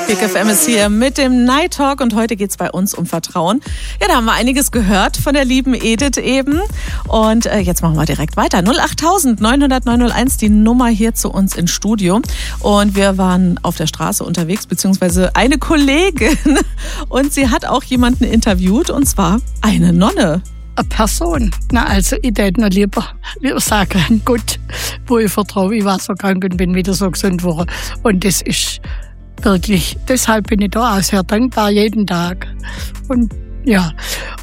Kick FM ist hier mit dem Night Talk und heute geht es bei uns um Vertrauen. Ja, da haben wir einiges gehört von der lieben Edith eben. Und jetzt machen wir direkt weiter. 08000 900 901, die Nummer hier zu uns ins Studio. Und wir waren auf der Straße unterwegs, beziehungsweise eine Kollegin. Und sie hat auch jemanden interviewt, und zwar eine Nonne. Eine Person. Na, also ich hätte noch lieber sagen, Gott, wo ich vertraue. Ich war so krank und bin wieder so gesund geworden. Und das ist wirklich, deshalb bin ich da auch sehr dankbar jeden Tag. Und ja,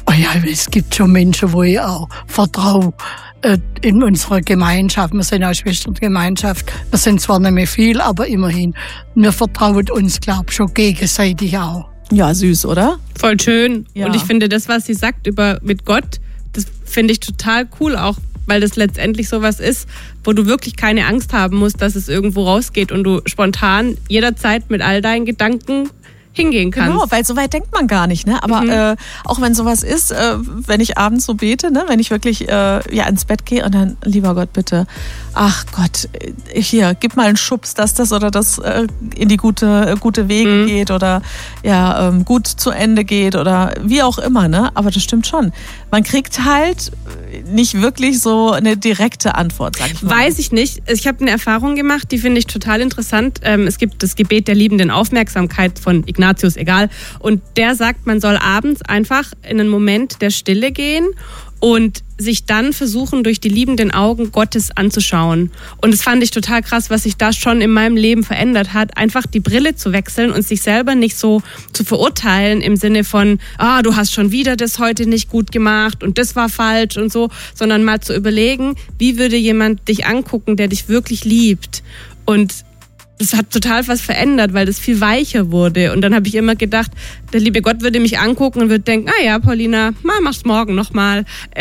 es gibt schon Menschen, wo ich auch vertraue in unserer Gemeinschaft. Wir sind auch Schwestergemeinschaft. Wir sind zwar nicht mehr viel, aber immerhin. Wir vertrauen uns, glaube ich, schon gegenseitig auch. Ja, süß, oder? Voll schön. Ja. Und ich finde, das, was sie sagt mit Gott, das finde ich total cool auch, weil das letztendlich sowas ist, wo du wirklich keine Angst haben musst, dass es irgendwo rausgeht und du spontan jederzeit mit all deinen Gedanken hingehen kannst. Genau, weil so weit denkt man gar nicht, ne? Aber auch wenn sowas ist, wenn ich abends so bete, ne? Wenn ich wirklich ins Bett gehe und dann, lieber Gott, bitte, ach Gott, hier, gib mal einen Schubs, dass das oder das in die gute Wege geht oder gut zu Ende geht oder wie auch immer, ne? Aber das stimmt schon. Man kriegt halt nicht wirklich so eine direkte Antwort, sag ich mal. Weiß ich nicht. Ich habe eine Erfahrung gemacht, die finde ich total interessant. Es gibt das Gebet der liebenden Aufmerksamkeit von Ignatius, egal. Und der sagt, man soll abends einfach in einen Moment der Stille gehen und sich dann versuchen, durch die liebenden Augen Gottes anzuschauen. Und das fand ich total krass, was sich da schon in meinem Leben verändert hat. Einfach die Brille zu wechseln und sich selber nicht so zu verurteilen im Sinne von, du hast schon wieder das heute nicht gut gemacht und das war falsch und so, sondern mal zu überlegen, wie würde jemand dich angucken, der dich wirklich liebt. Und das hat total was verändert, weil das viel weicher wurde. Und dann habe ich immer gedacht, der liebe Gott würde mich angucken und würde denken, Paulina, mach's morgen nochmal.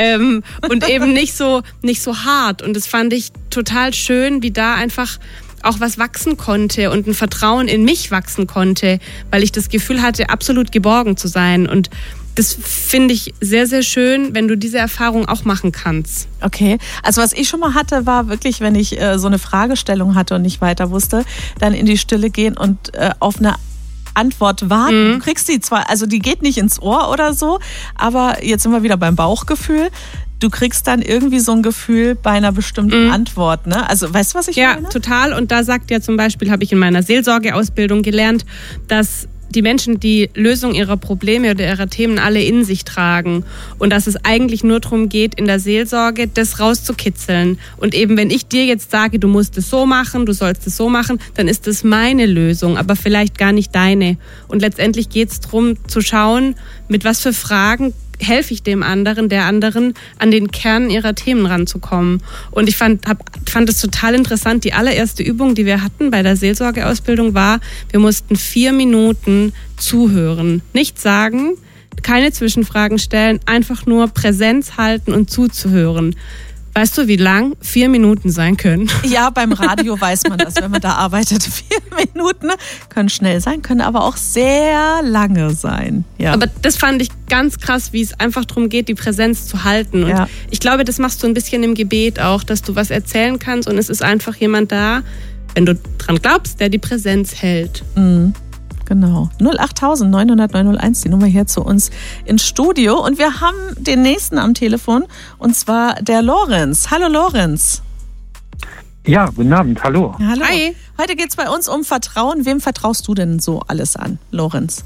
Und eben nicht so hart. Und das fand ich total schön, wie da einfach auch was wachsen konnte und ein Vertrauen in mich wachsen konnte, weil ich das Gefühl hatte, absolut geborgen zu sein. Und das finde ich sehr, sehr schön, wenn du diese Erfahrung auch machen kannst. Okay, also was ich schon mal hatte, war wirklich, wenn ich so eine Fragestellung hatte und nicht weiter wusste, dann in die Stille gehen und auf eine Antwort warten. Du kriegst die zwar, also die geht nicht ins Ohr oder so, aber jetzt sind wir wieder beim Bauchgefühl. Du kriegst dann irgendwie so ein Gefühl bei einer bestimmten Antwort, ne? Also weißt du, was ich meine? Ja, total. Und da sagt ja zum Beispiel, habe ich in meiner Seelsorgeausbildung gelernt, dass die Menschen die Lösung ihrer Probleme oder ihrer Themen alle in sich tragen und dass es eigentlich nur darum geht, in der Seelsorge das rauszukitzeln. Und eben, wenn ich dir jetzt sage, du musst es so machen, du sollst es so machen, dann ist das meine Lösung, aber vielleicht gar nicht deine. Und letztendlich geht es darum zu schauen, mit was für Fragen helfe ich dem anderen, der anderen, an den Kern ihrer Themen ranzukommen. Und ich fand es total interessant. Die allererste Übung, die wir hatten bei der Seelsorgeausbildung war, wir mussten 4 Minuten zuhören. Nichts sagen, keine Zwischenfragen stellen, einfach nur Präsenz halten und zuzuhören. Weißt du, wie lang 4 Minuten sein können? Ja, beim Radio weiß man das, wenn man da arbeitet. 4 Minuten können schnell sein, können aber auch sehr lange sein. Ja. Aber das fand ich ganz krass, wie es einfach darum geht, die Präsenz zu halten. Und ich glaube, das machst du ein bisschen im Gebet auch, dass du was erzählen kannst und es ist einfach jemand da, wenn du dran glaubst, der die Präsenz hält. Genau. 08000 900 901, die Nummer hier zu uns ins Studio. Und wir haben den nächsten am Telefon, und zwar der Lorenz. Hallo Lorenz. Ja, guten Abend, hallo. Hallo. Hi. Heute geht es bei uns um Vertrauen. Wem vertraust du denn so alles an, Lorenz?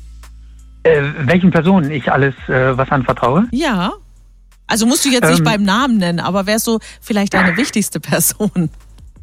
Welchen Personen ich alles was anvertraue? Ja. Also musst du jetzt nicht beim Namen nennen, aber wer ist so vielleicht deine wichtigste Person?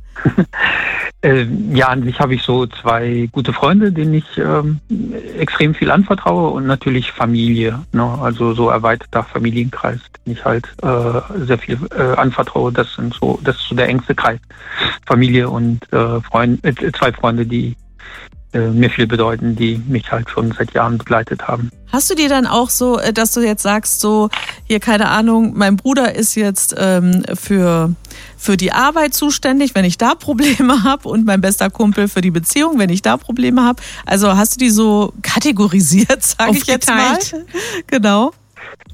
An sich habe ich so 2 gute Freunde, denen ich extrem viel anvertraue und natürlich Familie, ne? Also so erweiterter Familienkreis, den ich halt sehr viel anvertraue. Das ist so der engste Kreis. Familie und 2 Freunde, die mir viel bedeuten, die mich halt schon seit Jahren begleitet haben. Hast du dir dann auch so, dass du jetzt sagst, so, hier, keine Ahnung, mein Bruder ist jetzt für die Arbeit zuständig, wenn ich da Probleme habe, und mein bester Kumpel für die Beziehung, wenn ich da Probleme habe? Also hast du die so kategorisiert, sage ich jetzt mal? Genau.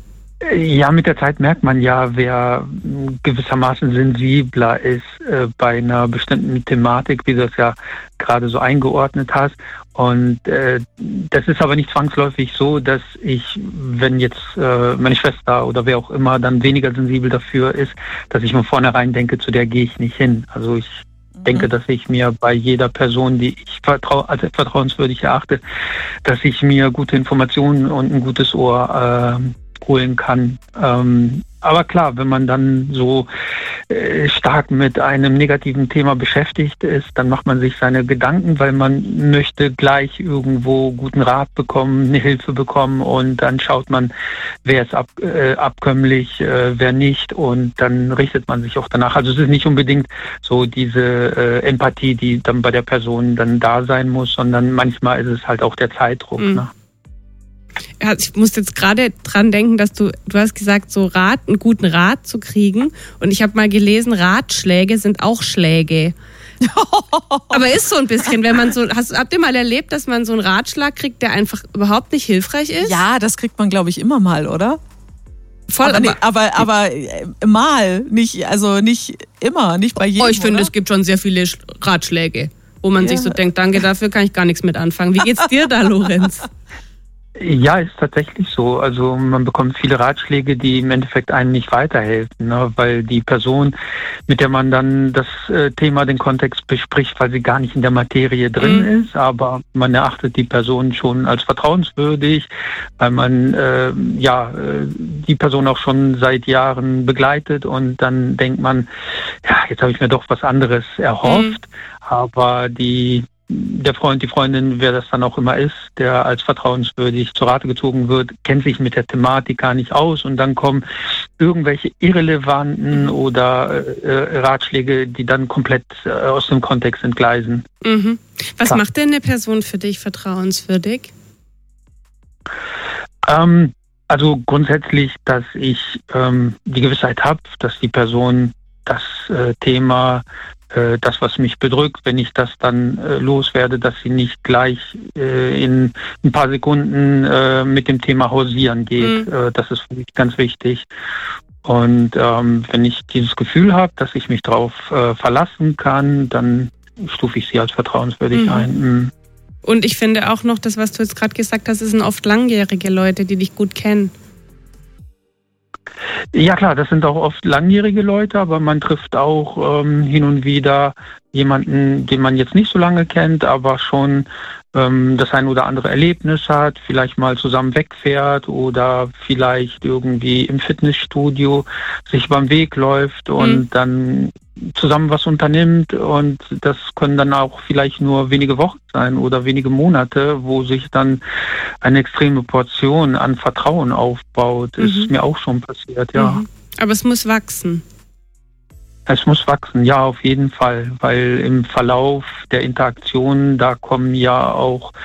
Ja, mit der Zeit merkt man ja, wer gewissermaßen sensibler ist bei einer bestimmten Thematik, wie du das ja gerade so eingeordnet hast. Und das ist aber nicht zwangsläufig so, dass ich, wenn jetzt meine Schwester oder wer auch immer dann weniger sensibel dafür ist, dass ich von vornherein denke, zu der gehe ich nicht hin. Also ich denke, dass ich mir bei jeder Person, die ich als vertrauenswürdig erachte, dass ich mir gute Informationen und ein gutes Ohr holen kann. Aber klar, wenn man dann so stark mit einem negativen Thema beschäftigt ist, dann macht man sich seine Gedanken, weil man möchte gleich irgendwo guten Rat bekommen, eine Hilfe bekommen und dann schaut man, wer ist abkömmlich, wer nicht und dann richtet man sich auch danach. Also es ist nicht unbedingt so diese Empathie, die dann bei der Person dann da sein muss, sondern manchmal ist es halt auch der Zeitdruck. Ne? Ja, ich muss jetzt gerade dran denken, dass du hast gesagt, so einen guten Rat zu kriegen. Und ich habe mal gelesen, Ratschläge sind auch Schläge. Aber ist so ein bisschen, wenn man so, habt ihr mal erlebt, dass man so einen Ratschlag kriegt, der einfach überhaupt nicht hilfreich ist? Ja, das kriegt man, glaube ich, immer mal, oder? Voll, aber mal, nicht, also nicht immer, nicht bei jedem. Ich finde, es gibt schon sehr viele Ratschläge, wo man sich so denkt, danke, dafür kann ich gar nichts mit anfangen. Wie geht's dir da, Lorenz? Ja, ist tatsächlich so. Also man bekommt viele Ratschläge, die im Endeffekt einem nicht weiterhelfen, ne? Weil die Person, mit der man dann das Thema, den Kontext bespricht, weil sie gar nicht in der Materie drin ist, aber man erachtet die Person schon als vertrauenswürdig, weil man die Person auch schon seit Jahren begleitet und dann denkt man, ja, jetzt habe ich mir doch was anderes erhofft, aber der Freund, die Freundin, wer das dann auch immer ist, der als vertrauenswürdig zur Rate gezogen wird, kennt sich mit der Thematik gar nicht aus und dann kommen irgendwelche irrelevanten oder Ratschläge, die dann komplett aus dem Kontext entgleisen. Mhm. Was macht denn eine Person für dich vertrauenswürdig? Also grundsätzlich, dass ich die Gewissheit habe, dass die Person das Thema, das, was mich bedrückt, wenn ich das dann loswerde, dass sie nicht gleich in ein paar Sekunden mit dem Thema hausieren geht. Das ist für mich ganz wichtig. Und wenn ich dieses Gefühl habe, dass ich mich darauf verlassen kann, dann stufe ich sie als vertrauenswürdig ein. Und ich finde auch noch, das, was du jetzt gerade gesagt hast, sind oft langjährige Leute, die dich gut kennen. Ja klar, das sind auch oft langjährige Leute, aber man trifft auch hin und wieder jemanden, den man jetzt nicht so lange kennt, aber schon das ein oder andere Erlebnis hat, vielleicht mal zusammen wegfährt oder vielleicht irgendwie im Fitnessstudio sich beim Weg läuft und dann zusammen was unternimmt und das können dann auch vielleicht nur wenige Wochen sein oder wenige Monate, wo sich dann eine extreme Portion an Vertrauen aufbaut. Ist mir auch schon passiert, ja. Aber es muss wachsen. Es muss wachsen, ja, auf jeden Fall, weil im Verlauf der Interaktion, da kommen ja auch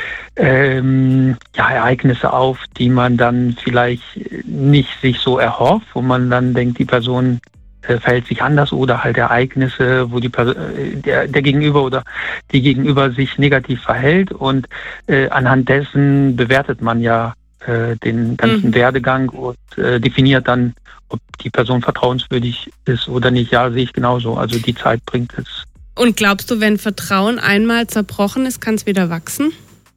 Ereignisse auf, die man dann vielleicht nicht sich so erhofft, wo man dann denkt, die Person verhält sich anders oder halt Ereignisse, wo der Gegenüber oder die Gegenüber sich negativ verhält und anhand dessen bewertet man ja den ganzen Werdegang und definiert dann, ob die Person vertrauenswürdig ist oder nicht. Ja, sehe ich genauso. Also die Zeit bringt es. Und glaubst du, wenn Vertrauen einmal zerbrochen ist, kann es wieder wachsen?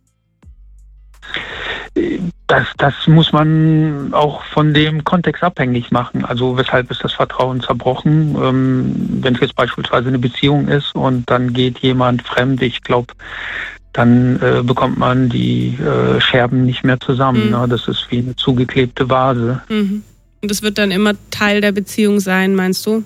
Das muss man auch von dem Kontext abhängig machen. Also weshalb ist das Vertrauen zerbrochen? Wenn es jetzt beispielsweise eine Beziehung ist und dann geht jemand fremd, ich glaube, dann bekommt man die Scherben nicht mehr zusammen. Ne? Das ist wie eine zugeklebte Vase. Und das wird dann immer Teil der Beziehung sein, meinst du?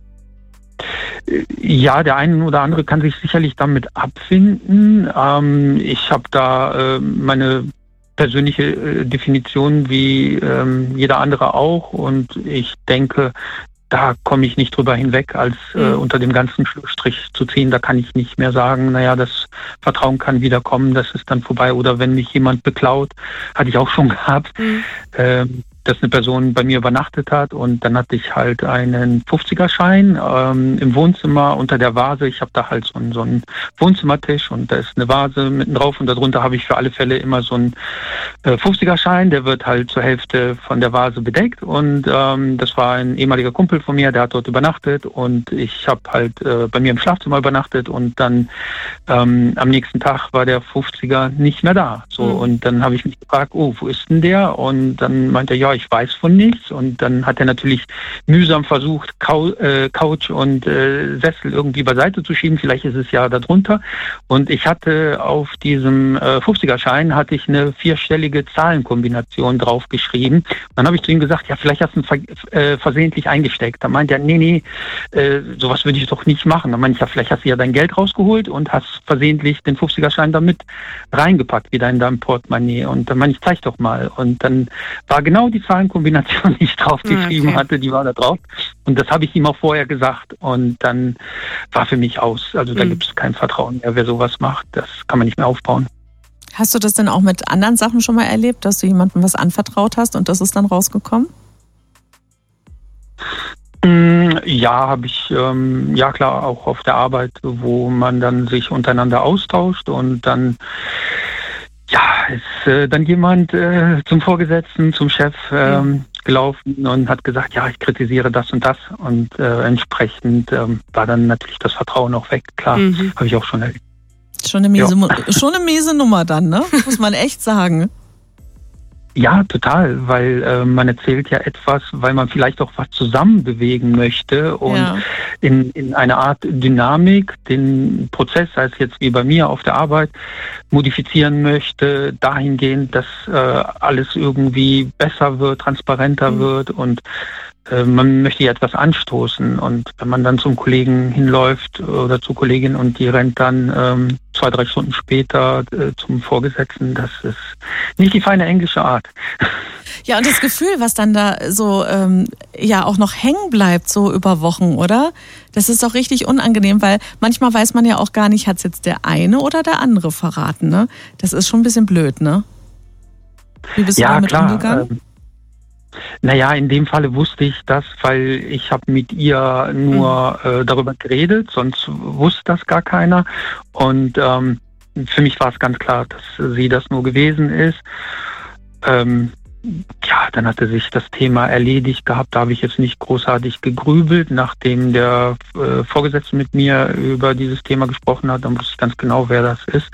Ja, der eine oder andere kann sich sicherlich damit abfinden. Ich habe da meine persönliche Definition wie jeder andere auch und ich denke, da komme ich nicht drüber hinweg, als unter dem ganzen Strich zu ziehen. Da kann ich nicht mehr sagen, naja, das Vertrauen kann wieder kommen, das ist dann vorbei. Oder wenn mich jemand beklaut, hatte ich auch schon gehabt, dass eine Person bei mir übernachtet hat und dann hatte ich halt einen 50er-Schein im Wohnzimmer unter der Vase. Ich habe da halt so einen Wohnzimmertisch und da ist eine Vase mitten drauf und darunter habe ich für alle Fälle immer so einen 50er-Schein, der wird halt zur Hälfte von der Vase bedeckt und das war ein ehemaliger Kumpel von mir, der hat dort übernachtet und ich habe halt bei mir im Schlafzimmer übernachtet und dann am nächsten Tag war der 50er nicht mehr da. So und dann habe ich mich gefragt, wo ist denn der? Und dann meinte er, ja, ich weiß von nichts und dann hat er natürlich mühsam versucht, Couch und Sessel irgendwie beiseite zu schieben, vielleicht ist es ja darunter und ich hatte auf diesem 50er-Schein hatte ich eine 4-stellige Zahlenkombination draufgeschrieben. Dann habe ich zu ihm gesagt, ja, vielleicht hast du ihn versehentlich eingesteckt. Da meinte er, nee, sowas würde ich doch nicht machen. Dann meinte ich, ja, vielleicht hast du ja dein Geld rausgeholt und hast versehentlich den 50er-Schein damit reingepackt, wieder in deinem Portemonnaie. Und dann meinte ich, zeig doch mal. Und dann war genau die Zahlenkombination, die ich draufgeschrieben hatte, die war da drauf. Und das habe ich ihm auch vorher gesagt. Und dann war für mich aus. Also da gibt es kein Vertrauen mehr, wer sowas macht. Das kann man nicht mehr aufbauen. Hast du das denn auch mit anderen Sachen schon mal erlebt, dass du jemandem was anvertraut hast und das ist dann rausgekommen? Ja, habe ich, ja klar, auch auf der Arbeit, wo man dann sich untereinander austauscht und dann ist dann jemand zum Vorgesetzten, zum Chef gelaufen und hat gesagt, ja, ich kritisiere das und das und entsprechend war dann natürlich das Vertrauen auch weg, klar, habe ich auch schon erlebt. Schon eine miese Nummer dann, ne? Muss man echt sagen. Ja, total, weil man erzählt ja etwas, weil man vielleicht auch was zusammen bewegen möchte und in eine Art Dynamik den Prozess, sei es jetzt wie bei mir auf der Arbeit, modifizieren möchte, dahingehend, dass alles irgendwie besser wird, transparenter wird und man möchte ja etwas anstoßen und wenn man dann zum Kollegen hinläuft oder zur Kollegin und die rennt dann 2-3 Stunden später zum Vorgesetzten, das ist nicht die feine englische Art. Ja, und das Gefühl, was dann da so auch noch hängen bleibt, so über Wochen, oder? Das ist doch richtig unangenehm, weil manchmal weiß man ja auch gar nicht, hat es jetzt der eine oder der andere verraten, ne? Das ist schon ein bisschen blöd, ne? Wie bist du damit umgegangen? Naja, in dem Falle wusste ich das, weil ich habe mit ihr nur darüber geredet, sonst wusste das gar keiner. Und für mich war es ganz klar, dass sie das nur gewesen ist. Dann hatte sich das Thema erledigt gehabt. Da habe ich jetzt nicht großartig gegrübelt. Nachdem der Vorgesetzte mit mir über dieses Thema gesprochen hat, dann wusste ich ganz genau, wer das ist.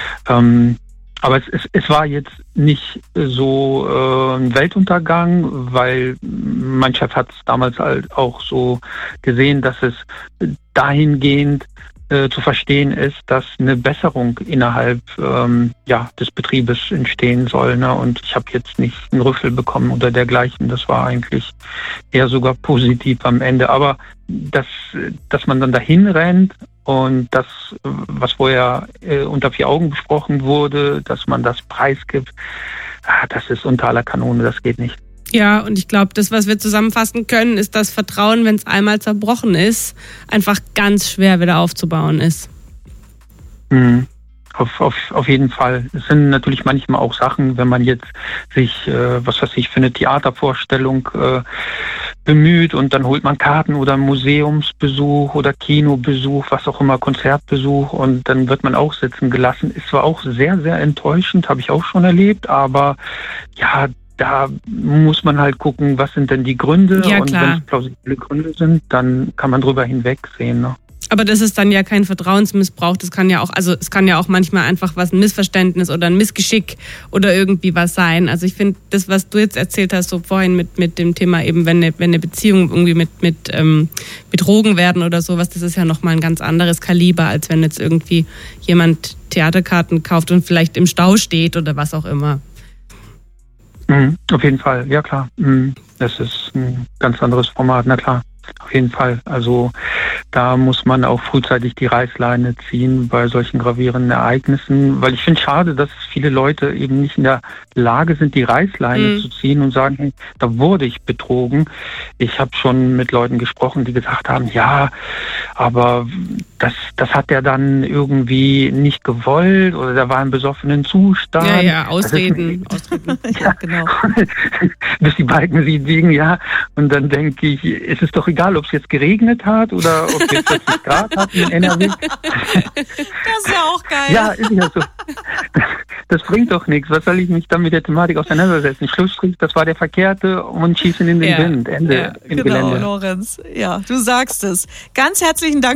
Aber es war jetzt nicht so ein Weltuntergang, weil mein Chef hat es damals halt auch so gesehen, dass es dahingehend zu verstehen ist, dass eine Besserung innerhalb des Betriebes entstehen soll. Ne? Und ich habe jetzt nicht einen Rüffel bekommen oder dergleichen. Das war eigentlich eher sogar positiv am Ende. Aber dass man dann dahin rennt und das, was vorher unter 4 Augen besprochen wurde, dass man das preisgibt, das ist unter aller Kanone, das geht nicht. Ja, und ich glaube, das, was wir zusammenfassen können, ist, dass Vertrauen, wenn es einmal zerbrochen ist, einfach ganz schwer wieder aufzubauen ist. Auf jeden Fall. Es sind natürlich manchmal auch Sachen, wenn man jetzt sich, für eine Theatervorstellung bemüht und dann holt man Karten oder Museumsbesuch oder Kinobesuch, was auch immer, Konzertbesuch und dann wird man auch sitzen gelassen. Es war auch sehr, sehr enttäuschend, habe ich auch schon erlebt, aber ja, da muss man halt gucken, was sind denn die Gründe und wenn es plausible Gründe sind, dann kann man drüber hinwegsehen. Ne? Aber das ist dann ja kein Vertrauensmissbrauch, das kann ja auch, also es kann ja auch manchmal einfach ein Missverständnis oder ein Missgeschick oder irgendwie was sein. Also ich finde, das, was du jetzt erzählt hast, so vorhin mit dem Thema eben, wenn eine Beziehung irgendwie mit betrogen werden oder sowas, das ist ja nochmal ein ganz anderes Kaliber, als wenn jetzt irgendwie jemand Theaterkarten kauft und vielleicht im Stau steht oder was auch immer. Auf jeden Fall, ja klar. Das ist ein ganz anderes Format, na klar. Auf jeden Fall. Also da muss man auch frühzeitig die Reißleine ziehen bei solchen gravierenden Ereignissen, weil ich finde schade, dass viele Leute eben nicht in der Lage sind, die Reißleine zu ziehen und sagen, hey, da wurde ich betrogen. Ich habe schon mit Leuten gesprochen, die gesagt haben, ja, aber das hat er dann irgendwie nicht gewollt oder der war im besoffenen Zustand. Ja, Ausreden. Ja, genau. Bis die Balken sie liegen, ja. Und dann denke ich, ist es doch egal, ob es jetzt geregnet hat oder ob es jetzt 40 Grad hat in NRW. Das ist ja auch geil. Ja, ist ja so. Das bringt doch nichts. Was soll ich mich dann mit der Thematik auseinandersetzen? Schlussstrich, das war der Verkehrte und schießen in den Wind. Ende im genau, Gelände. Lorenz. Ja, du sagst es. Ganz herzlichen Dank